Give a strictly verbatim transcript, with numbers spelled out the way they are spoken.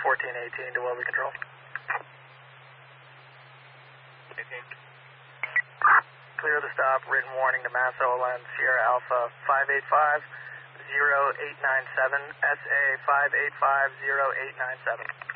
fourteen eighteen to Welby Control. eighteen. Clear the stop, written warning to Mass O L N, Sierra Alpha five eight five zero eight nine seven, S A five eight five zero eight nine seven.